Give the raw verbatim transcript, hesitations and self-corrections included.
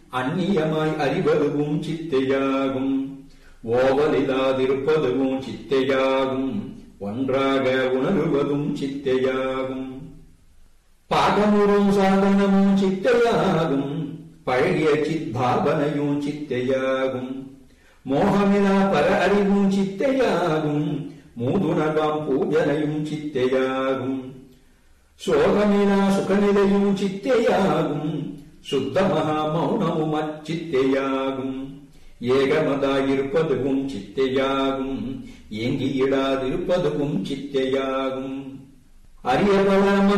அந்நியமாய் அறிவதுவும் சித்தையாகும். ஓவலில்லாதிருப்பதுவும் சித்தையாகும். ஒன்றாக உணருவதும் சித்தையாகும். பாகமுறும் சாதனமும் சித்தையாகும். பழகிய சித்பாவனையும் சித்தையாகும். மோகமிலா பர அறிவும் சித்தையாகும். மூதுணர்வாம் பூஜனையும் சித்தையாகும். சோகமிலா சுகநிலையும் சித்தையாகும். சுத்த மகா மௌனமும் அச்சித்தையாகும். ஏகமதாயிருப்பதுவும் சித்தையாகும். ஏங்கியிடாதிருப்பதுவும் சித்தையாகும். அரியபல